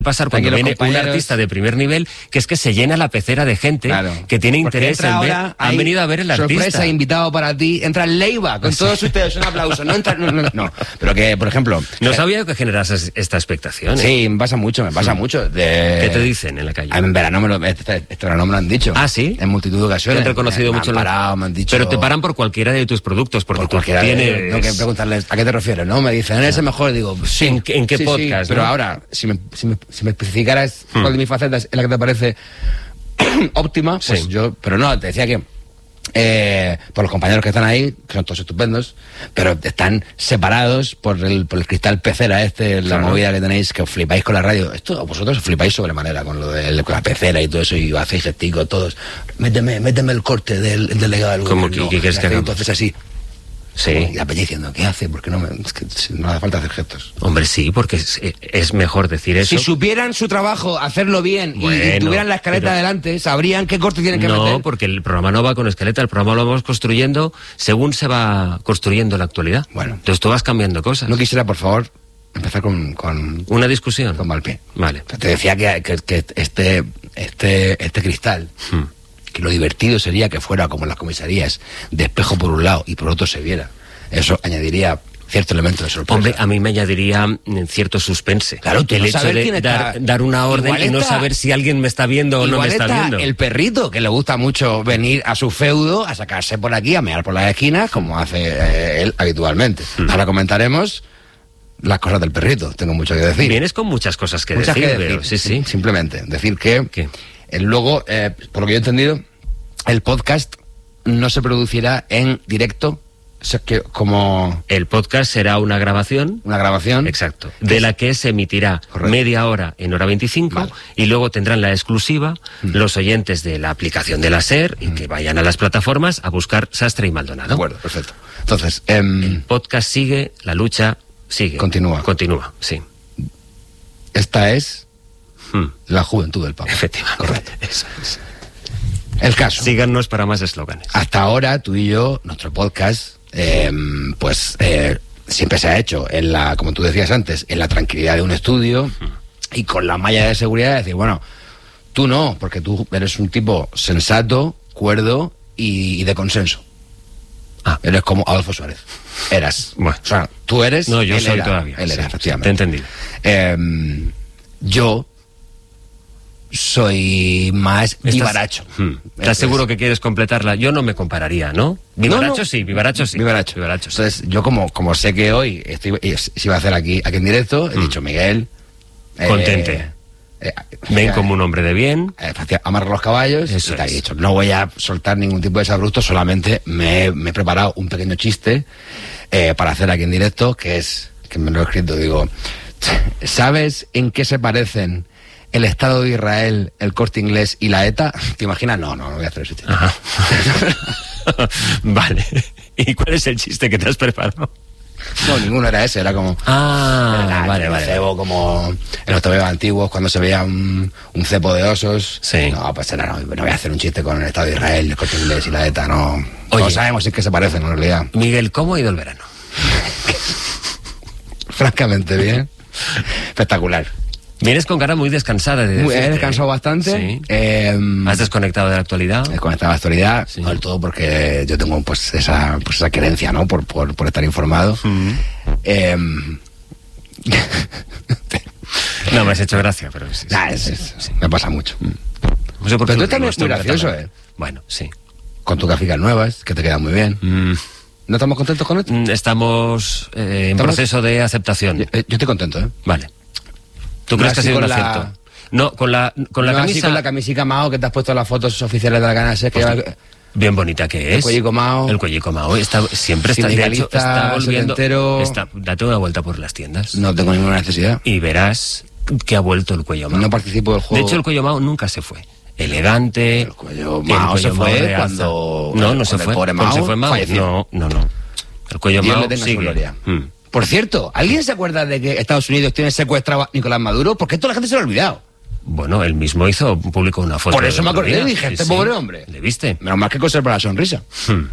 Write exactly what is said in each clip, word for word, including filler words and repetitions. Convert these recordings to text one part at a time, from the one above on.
pasar cuando viene un artista de primer nivel, que es que se llena la pecera de gente claro. que tiene interés en ver. Han venido a ver el artista. Sorpresa, invitado para ti. Entra Leiva, con todos ustedes, un aplauso. No, entra, no, no, no. Pero que, por ejemplo... No sabía que generas esta expectación. ¿eh? Sí, me pasa mucho, me pasa sí. mucho. De... ¿Qué te dicen en la calle? En verano me lo, este, este verano me lo han dicho. ¿Ah, sí? En multitud de ocasiones. Te han reconocido me, mucho. Me han parado, me han dicho... Pero te paran por cualquiera de tus productos, porque por cualquiera tienes... de, tengo que preguntarles, ¿a qué te refieres? ¿No? Me dicen, ¿eres el mejor? Digo, sí. ¿En, en qué sí, podcast? Sí, pero ¿no? ahora, si me, si me, si me especificaras hmm. cuál de mis facetas es la que te parece óptima, pues sí. yo... Pero no, te decía que... Eh, por los compañeros que están ahí, que son todos estupendos, pero están separados por el, por el cristal pecera este, la claro. movida que tenéis, que os flipáis con la radio. Esto vosotros os flipáis sobremanera con lo de con la pecera y todo eso, y hacéis gesticos todos. Méteme, méteme el corte del el delegado del gobierno. ¿Cómo que, que, que, que entonces así. Sí. Y la peña diciendo, ¿qué hace? Porque no, me, es que no hace falta hacer gestos. Hombre, sí, porque es, es mejor decir eso. Si supieran su trabajo, hacerlo bien, bueno, y, y tuvieran la escaleta pero... adelante, sabrían qué corte tienen que no, meter. No, porque el programa no va con escaleta, el programa lo vamos construyendo según se va construyendo la actualidad. Bueno. Entonces tú vas cambiando cosas. No quisiera, por favor, empezar con... con ¿Una discusión? Con mal pie. Vale. Te decía que, que, que este, este, este cristal... Hmm. que lo divertido sería que fuera como en las comisarías, de espejo por un lado y por otro se viera. Eso añadiría cierto elemento de sorpresa. Hombre, a mí me añadiría cierto suspense. Claro, tú el no hecho saber de quién está... dar, dar una orden igual y no está... saber si alguien me está viendo o no me está, está viendo. El perrito, que le gusta mucho venir a su feudo, a sacarse por aquí, a mear por las esquinas, como hace eh, él habitualmente. Hmm. Ahora comentaremos las cosas del perrito, tengo mucho que decir. Vienes con muchas cosas que muchas decir, que decir. Pero, sí, sí. Simplemente, decir que ¿Qué? El, luego, eh, por lo que yo he entendido, el podcast no se producirá en directo. O sea, que como... El podcast será una grabación. Una grabación. Exacto. De la que se emitirá Correcto. media hora en hora veinticinco vale. y luego tendrán la exclusiva mm. los oyentes de la aplicación de la SER y mm. que vayan a las plataformas a buscar Sastre y Maldonado. De acuerdo, perfecto. Entonces, eh, el podcast sigue, la lucha sigue. Continúa. Continúa, sí. Esta es mm. la juventud del Papa. Efectivamente. Correcto. Eso es. El caso. Síganos para más eslóganes. Hasta ahora, tú y yo, nuestro podcast... Eh, pues eh, siempre se ha hecho en la, como tú decías antes, en la tranquilidad de un estudio uh-huh. y con la malla de seguridad de decir, bueno, tú no, porque tú eres un tipo sensato, cuerdo y, y de consenso. Ah, eres como Adolfo Suárez. Eras. Bueno. O sea, tú eres. No, yo soy era, todavía. Él era, sí, efectivamente. Te he entendido. Eh, yo soy más ¿Estás, vivaracho. Hmm. ¿Estás seguro que quieres completarla? Yo no me compararía, ¿no? Vivaracho no, no. sí, vivaracho sí. Vivaracho. Vivaracho sí. Entonces, yo como, como sé que hoy estoy, se iba a hacer aquí, aquí en directo, he hmm. dicho, Miguel... Contente. Eh, eh, Ven eh, como un hombre de bien. Eh, amarra los caballos. Eso y te es. he dicho, no voy a soltar ningún tipo de sabrusto, solamente me, me he preparado un pequeño chiste eh, para hacer aquí en directo, que es, que me lo he escrito, digo, ¿sabes en qué se parecen el Estado de Israel, el Corte Inglés y la ETA? ¿Te imaginas? No, no, no voy a hacer ese chiste. Ajá. Vale. ¿Y cuál es el chiste que te has preparado? No, ninguno era ese, era como... Ah, era, vale, vale. Cebo, como en los tebeos antiguos, cuando se veía un, un cepo de osos. Sí. No, pues era, no, no voy a hacer un chiste con el Estado de Israel, el Corte Inglés y la ETA, no. Oye, no sabemos si es que se parecen, en realidad. Miguel, ¿cómo ha ido el verano? Francamente bien. Espectacular. Vienes con cara muy descansada. De muy, he descansado bastante. Sí. Eh, ¿Has desconectado de la actualidad? Desconectado de la actualidad, sí. No del todo porque yo tengo pues esa, pues, esa querencia, ¿no? Por, por, por estar informado. Mm-hmm. Eh, no, me has hecho gracia, pero sí. Nah, es, es, sí. Me pasa mucho. No sé por qué. Pero tú también es muy gracioso, ¿eh? Bueno, sí. Con tus gráficas nuevas, que te quedan muy bien. Mm. ¿No estamos contentos con esto? Estamos eh, en ¿Estamos? proceso de aceptación. Yo, yo estoy contento, ¿eh? Vale. ¿Tú no crees que ha sido un la... acierto? No, con la, con la no camisa... así con la camisica Mao, que te has puesto las fotos oficiales de la Gana Ser, que Hostia, bien bonita que es. El cuellico Mao. El cuellico Mao. Está, siempre está, de hecho, está volviendo... Está, date una vuelta por las tiendas. No tengo ninguna necesidad. Y verás que ha vuelto el cuello Mao. No participo del juego. De hecho, el cuello Mao nunca se fue. Elegante. El cuello Mao se fue cuando... No, no se fue. Pobre Mao se fue Mao. No, no, no. El cuello Mao sigue. Gloria. Mm. Por cierto, ¿alguien se acuerda de que Estados Unidos tiene secuestrado a Nicolás Maduro? Porque toda la gente se lo ha olvidado. Bueno, él mismo hizo, publicó una foto. Por eso me acordé y dije, sí, este sí. pobre hombre. ¿Le viste? Menos mal que conserva la sonrisa. Hmm.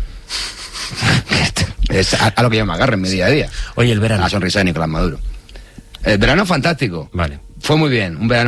Es a, a lo que yo me agarro en mi día a día. Oye, el verano. La sonrisa de Nicolás Maduro. El verano fantástico. Vale. fue muy bien, un verano